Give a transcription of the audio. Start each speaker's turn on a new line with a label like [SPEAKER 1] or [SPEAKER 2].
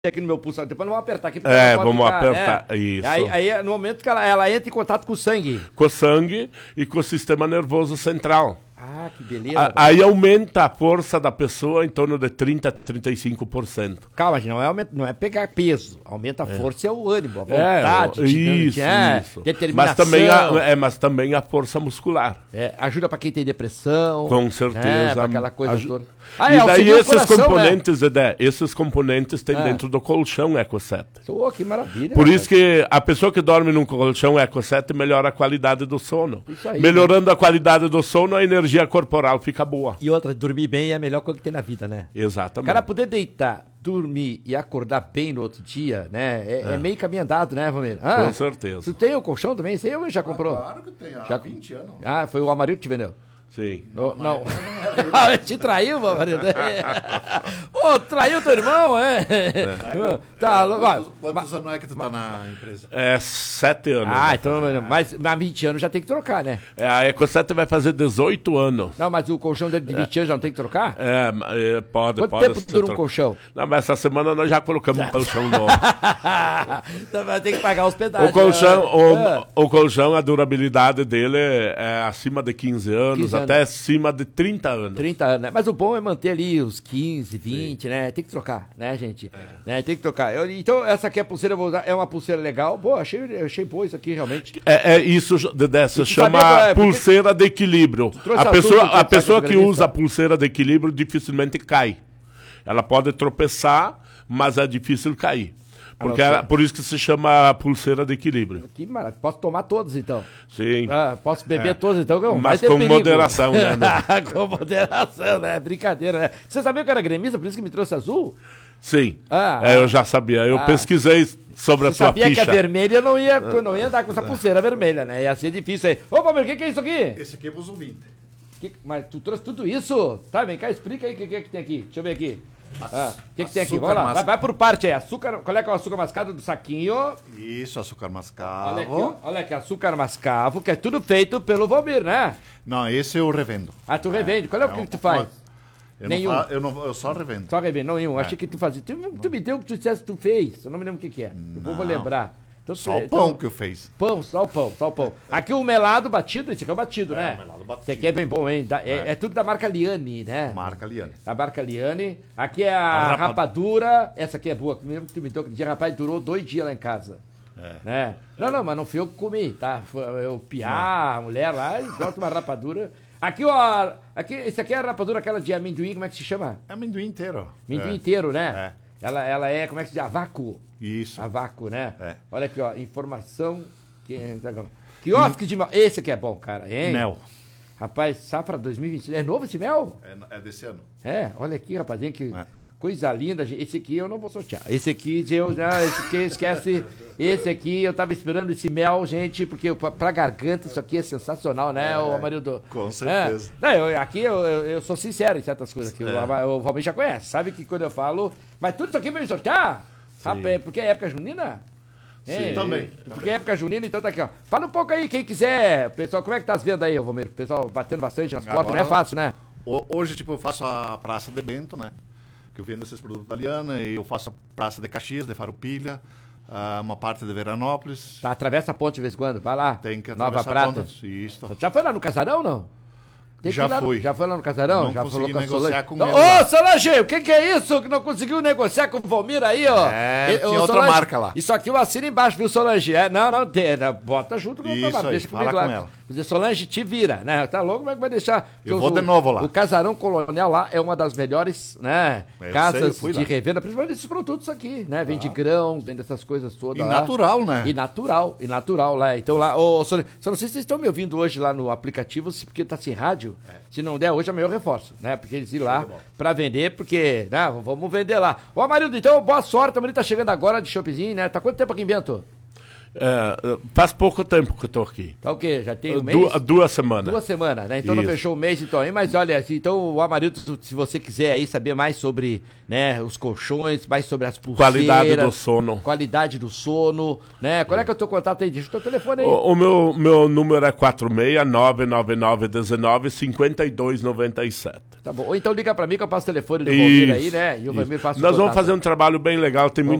[SPEAKER 1] aqui no meu pulso, depois nós vamos apertar aqui.
[SPEAKER 2] Vamos apertar, isso.
[SPEAKER 1] Aí, no momento que ela entra em contato com o sangue.
[SPEAKER 2] Com o sangue e com o sistema nervoso central.
[SPEAKER 1] Ah, que beleza.
[SPEAKER 2] Aí aumenta a força da pessoa em torno de 30%, 35%.
[SPEAKER 1] Calma, gente, não é pegar peso. Aumenta a força e o ânimo, a vontade,
[SPEAKER 2] isso.
[SPEAKER 1] determinação.
[SPEAKER 2] Mas também a força muscular.
[SPEAKER 1] Ajuda pra quem tem depressão.
[SPEAKER 2] Com certeza.
[SPEAKER 1] Pra aquela coisa toda.
[SPEAKER 2] E daí esses componentes tem dentro do colchão Eco 7.
[SPEAKER 1] Que maravilha.
[SPEAKER 2] Por isso que a pessoa que dorme num colchão Eco 7 melhora a qualidade do sono.
[SPEAKER 1] Isso aí,
[SPEAKER 2] melhorando a qualidade do sono, a energia corporal fica boa.
[SPEAKER 1] E outra, dormir bem é a melhor coisa que tem na vida, né?
[SPEAKER 2] Exatamente.
[SPEAKER 1] O cara poder deitar, dormir e acordar bem no outro dia, né? É meio caminho andado, né, Valmir?
[SPEAKER 2] Com certeza.
[SPEAKER 1] Tu tem o colchão também? Isso aí eu já comprou?
[SPEAKER 3] Claro que tem, há 20 anos.
[SPEAKER 1] Foi o Amarildo que te vendeu?
[SPEAKER 2] Sim.
[SPEAKER 1] Não. Te traiu, meu marido? Traiu teu irmão, Tá,
[SPEAKER 3] quantos anos é que tu tá na empresa?
[SPEAKER 2] 7 anos.
[SPEAKER 1] Então, mas há 20 anos já tem que trocar, né?
[SPEAKER 2] A Eco 7 vai fazer 18 anos.
[SPEAKER 1] Não, mas o colchão dele de 20 anos já não tem que trocar?
[SPEAKER 2] Pode.
[SPEAKER 1] Quanto tempo dura um colchão?
[SPEAKER 2] Não, mas essa semana nós já colocamos um colchão novo.
[SPEAKER 1] Então vai ter que pagar os pedaços.
[SPEAKER 2] O colchão, a durabilidade dele é acima de 15 anos. Até acima de 30 anos.
[SPEAKER 1] 30 anos, né? Mas o bom é manter ali os 15, 20, né? Tem que trocar, né, gente? Tem que trocar. Então, essa aqui, a pulseira, eu vou usar, é uma pulseira legal. Achei boa isso aqui, realmente.
[SPEAKER 2] Isso, Dedé, chama pulseira de equilíbrio. A pessoa que usa a pulseira de equilíbrio dificilmente cai. Ela pode tropeçar, mas é difícil cair. Por isso que se chama pulseira de equilíbrio.
[SPEAKER 1] Que maravilha. Posso tomar todos, então?
[SPEAKER 2] Sim.
[SPEAKER 1] Posso beber todos, então?
[SPEAKER 2] Mas com moderação, né?
[SPEAKER 1] Com moderação, né? Brincadeira, né? Você sabia que eu era gremista, por isso que me trouxe azul?
[SPEAKER 2] Sim. Eu já sabia. Eu pesquisei sobre a sua ficha.
[SPEAKER 1] Sabia que a vermelha não ia andar com essa pulseira vermelha, né? Ia ser difícil aí. Ô, Palmeiras, o que é isso aqui?
[SPEAKER 3] Esse aqui é o Zumbi.
[SPEAKER 1] Mas tu trouxe tudo isso? Tá, vem cá, explica aí o que é que tem aqui. Deixa eu ver aqui. O que tem aqui? Vamos lá, vai por parte aí. Açúcar, qual é que é o açúcar mascavo do saquinho?
[SPEAKER 3] Isso, açúcar mascavo.
[SPEAKER 1] Olha aqui, açúcar mascavo, que é tudo feito pelo Valmir, né?
[SPEAKER 3] Não, esse eu revendo.
[SPEAKER 1] Tu revende? Qual é o que tu faz?
[SPEAKER 3] Nenhum. Eu só revendo.
[SPEAKER 1] Só revendo, nenhum. Achei que tu fazia. Tu me deu o que tu dissesse que tu fez. Eu não me lembro o que é. Eu vou lembrar. Então,
[SPEAKER 3] só o pão que eu fiz.
[SPEAKER 1] Só o pão. Aqui o melado batido, esse aqui é o batido, né?
[SPEAKER 3] O melado batido.
[SPEAKER 1] Esse aqui é bem bom, hein? É tudo da marca Liane, né?
[SPEAKER 3] Marca Liane.
[SPEAKER 1] Da marca Liane. Aqui é a rapadura. Essa aqui é boa. Mesmo que tu me deu aquele dia, rapaz, durou 2 dias lá em casa. Né? Não, mas não fui eu que comi, tá? Eu piar, a mulher lá, e bota uma rapadura. Aqui, esse aqui é a rapadura, aquela de amendoim, como é que se chama?
[SPEAKER 3] Amendoim inteiro.
[SPEAKER 1] Amendoim inteiro, né? Ela é, como é que se diz? A vácuo.
[SPEAKER 3] Isso.
[SPEAKER 1] A vácuo, né? Olha aqui, ó, informação. Quiosque de mel. Esse aqui é bom, cara, hein?
[SPEAKER 3] Mel.
[SPEAKER 1] Rapaz, safra 2020. É novo esse mel?
[SPEAKER 3] É desse ano.
[SPEAKER 1] Olha aqui, rapazinho, que coisa linda. Esse aqui eu não vou sortear. Esse aqui esquece. Esse aqui, eu tava esperando esse mel, gente, porque pra garganta isso aqui é sensacional, né, o Amarildo?
[SPEAKER 3] Com certeza.
[SPEAKER 1] Eu sou sincero em certas coisas que o Valmir já conhece. Sabe que quando eu falo, mas tudo isso aqui vai me sortear? Rapaz, porque é época junina?
[SPEAKER 3] Sim, também.
[SPEAKER 1] Porque é época junina, então tá aqui, ó. Fala um pouco aí, quem quiser. Pessoal, como é que tá as vendas aí, Valmir? O pessoal batendo bastante nas portas, não é fácil, né?
[SPEAKER 3] Hoje, eu faço a Praça de Bento, né? Que eu vendo esses produtos italianos, e eu faço a Praça de Caxias, de Farroupilha, uma parte de Veranópolis.
[SPEAKER 1] Tá, atravessa a ponte de vez em quando, vai lá.
[SPEAKER 3] Tem que
[SPEAKER 1] Nova
[SPEAKER 3] atravessar
[SPEAKER 1] Prata.
[SPEAKER 3] a ponte. Isso.
[SPEAKER 1] Já foi lá no Casarão, não?
[SPEAKER 3] Já fui.
[SPEAKER 1] Já foi lá no Casarão?
[SPEAKER 3] Não
[SPEAKER 1] já
[SPEAKER 3] consegui
[SPEAKER 1] falou com a
[SPEAKER 3] negociar
[SPEAKER 1] Solange?
[SPEAKER 3] com ele
[SPEAKER 1] Ô,
[SPEAKER 3] lá.
[SPEAKER 1] Solange, o que é isso que não conseguiu negociar com o Valmir aí, ó?
[SPEAKER 3] Tinha outra marca lá.
[SPEAKER 1] Isso aqui eu assino embaixo, viu, Solange? Não, bota junto com a outra marca.
[SPEAKER 3] Aí,
[SPEAKER 1] Deixa comigo
[SPEAKER 3] fala
[SPEAKER 1] lá.
[SPEAKER 3] com ela.
[SPEAKER 1] Dizer, Solange, te vira, né? Tá louco? Como é que vai deixar?
[SPEAKER 3] Eu vou de novo lá.
[SPEAKER 1] O Casarão Colonial lá é uma das melhores, né? Casas
[SPEAKER 3] eu
[SPEAKER 1] de revenda, principalmente desses produtos aqui, né? Vende grãos, vende essas coisas todas
[SPEAKER 3] E
[SPEAKER 1] lá.
[SPEAKER 3] natural, né?
[SPEAKER 1] E natural lá. Então lá, só não sei se vocês estão me ouvindo hoje lá no aplicativo, porque tá sem rádio. Se não der, hoje é o meu reforço, né? Porque eles ir lá pra vender, porque, né? Vamos vender lá. Ô, Amarildo, então, boa sorte. O Amarildo tá chegando agora de shoppingzinho, né? Tá quanto tempo aqui em Bento?
[SPEAKER 2] Faz pouco tempo que eu tô aqui.
[SPEAKER 1] Tá o quê? Já tem um mês?
[SPEAKER 2] 2 semanas.
[SPEAKER 1] 2 semanas, né? Então
[SPEAKER 2] Isso.
[SPEAKER 1] não fechou o mês, então. Hein? Mas olha, então o Amarildo, se você quiser aí saber mais sobre, né, os colchões, mais sobre as pulseiras. Qualidade do sono, né? Qual é que é o teu contato aí? Deixa o teu telefone aí.
[SPEAKER 2] O meu número é 46999195297.
[SPEAKER 1] Tá bom. Ou então liga pra mim que eu passo o telefone do Valmir aí, né? E o Valmir passa o
[SPEAKER 2] Nós vamos
[SPEAKER 1] contato.
[SPEAKER 2] fazer um trabalho bem legal, tem muito